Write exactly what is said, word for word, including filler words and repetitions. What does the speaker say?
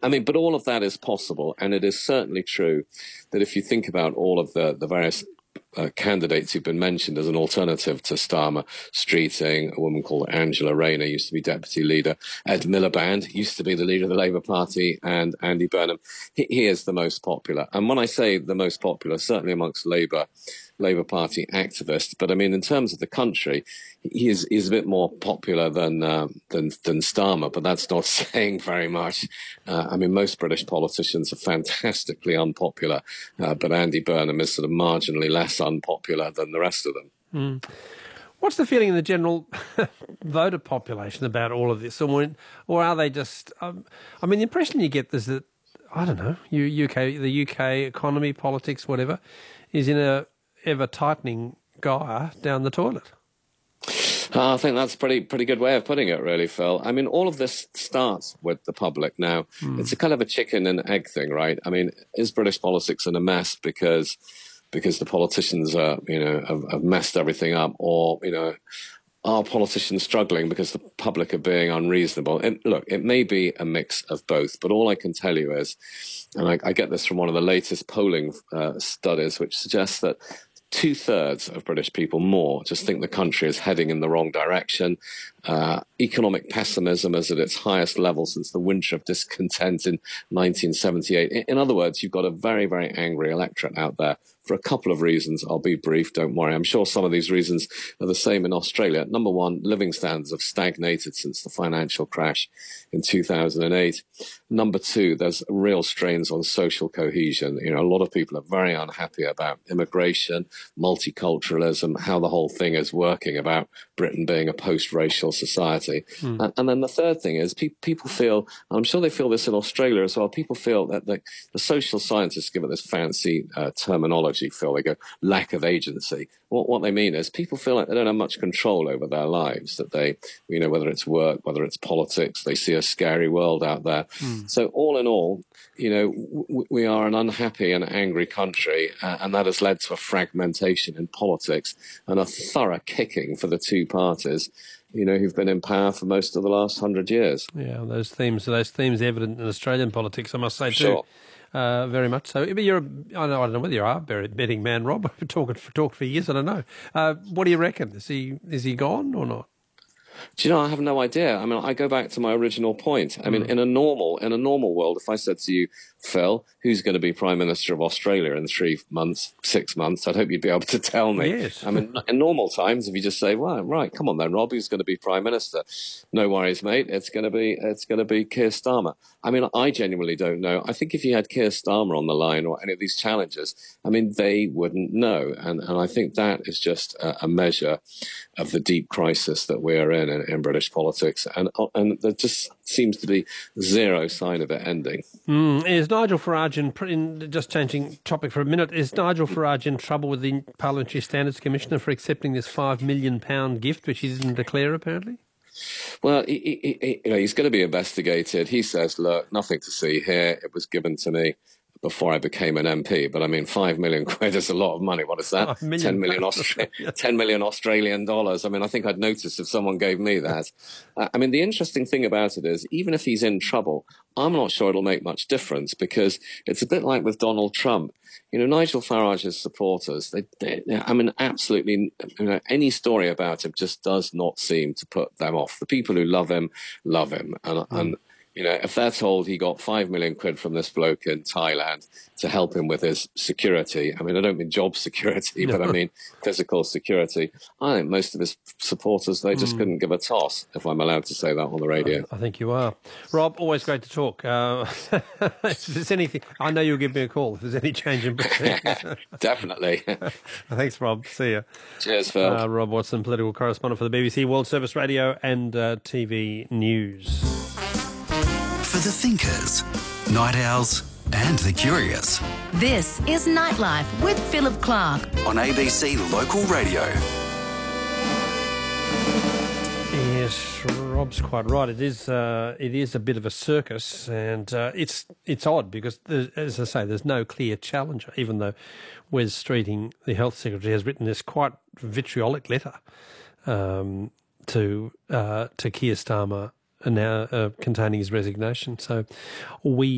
I mean, but all of that is possible, and it is certainly true that if you think about all of the, the various uh, candidates who've been mentioned as an alternative to Starmer, Streeting, a woman called Angela Rayner, used to be deputy leader, Ed Miliband, used to be the leader of the Labour Party, and Andy Burnham, he, he is the most popular. And when I say the most popular, certainly amongst Labour, Labour Party activists, but I mean, in terms of the country, he is, is a bit more popular than, uh, than, than Starmer, but that's not saying very much. Uh, I mean, most British politicians are fantastically unpopular, uh, but Andy Burnham is sort of marginally less unpopular than the rest of them. Mm. What's the feeling in the general voter population about all of this? Or, or are they just, um, I mean, the impression you get is that, I don't know, U K, the U K economy, politics, whatever, is in a ever-tightening gyre down the toilet. Uh, I think that's a pretty, pretty good way of putting it, really, Phil. I mean, all of this starts with the public now. Mm. It's a kind of a chicken and egg thing, right? I mean, is British politics in a mess because because the politicians are, you know, have, have messed everything up, or, you know, are politicians struggling because the public are being unreasonable? And look, it may be a mix of both, but all I can tell you is, and I, I get this from one of the latest polling uh, studies, which suggests that two-thirds of British people, more, just think the country is heading in the wrong direction. Uh, economic pessimism is at its highest level since the winter of discontent in nineteen seventy-eight. In, in other words, you've got a very, very angry electorate out there for a couple of reasons. I'll be brief, don't worry. I'm sure some of these reasons are the same in Australia. Number one, living standards have stagnated since the financial crash in two thousand eight. Number two, there's real strains on social cohesion. You know, a lot of people are very unhappy about immigration, multiculturalism, how the whole thing is working, about Britain being a post-racial society. Mm. And, and then the third thing is pe- people feel, I'm sure they feel this in Australia as well, people feel that the, the social scientists give it this fancy uh, terminology, Phil. They go, lack of agency. What, what they mean is people feel like they don't have much control over their lives, that they, you know, whether it's work, whether it's politics, they see a scary world out there. Mm. So all in all, you know, w- we are an unhappy and angry country, uh, and that has led to a fragmentation in politics and a thorough kicking for the two parties, you know, who've been in power for most of the last hundred years. Yeah, those themes, those themes evident in Australian politics, I must say, too. Sure. Uh, very much so. But you're, I don't know, I don't know whether you are a betting man, Rob. I've talked for talked for years. I don't know. Uh, what do you reckon? Is he is he gone or not? Do you know, I have no idea. I mean, I go back to my original point. I mean, mm. in a normal in a normal world, if I said to you, Phil, who's going to be Prime Minister of Australia in three months, six months, I'd hope you'd be able to tell me. Yes. I mean, in normal times, if you just say, well, right, come on then, Rob, who's going to be Prime Minister? No worries, mate. It's going to be it's going to be Keir Starmer. I mean, I genuinely don't know. I think if you had Keir Starmer on the line or any of these challenges, I mean, they wouldn't know. And and I think that is just a, a measure of the deep crisis that we're in, in in British politics. And and there just seems to be zero sign of it ending. Mm. Is Nigel Farage, in, in, just changing topic for a minute, is Nigel Farage in trouble with the Parliamentary Standards Commissioner for accepting this five million pounds gift, which he didn't declare, apparently? Well, he, he, he, you know, he's going to be investigated. He says, look, nothing to see here. It was given to me before I became an M P. But I mean, five million quid is a lot of money. What is that? Million ten million, Austra- yeah. ten million Australian dollars. I mean, I think I'd notice if someone gave me that. uh, I mean, the interesting thing about it is, even if he's in trouble, I'm not sure it'll make much difference, because it's a bit like with Donald Trump. You know, Nigel Farage's supporters, they, they, I mean, absolutely, you know, any story about him just does not seem to put them off. The people who love him, love him. And, mm. and you know, if they're told he got five million quid from this bloke in Thailand to help him with his security, I mean, I don't mean job security, no. but I mean physical security, I think most of his supporters, they just mm. couldn't give a toss, if I'm allowed to say that on the radio. I, I think you are. Rob, always great to talk. Uh, if there's anything, I know you'll give me a call if there's any change in Britain. Definitely. Thanks, Rob. See you. Cheers, Phil. Uh, Rob Watson, political correspondent for the B B C World Service Radio and uh, T V News. For the thinkers, night owls and the curious. This is Nightlife with Philip Clark on A B C Local Radio. Yes, Rob's quite right. It is uh, it is a bit of a circus, and uh, it's it's odd because, as I say, there's no clear challenger, even though Wes Streeting, the Health Secretary, has written this quite vitriolic letter um, to uh, to Keir Starmer, and now uh, containing his resignation. So we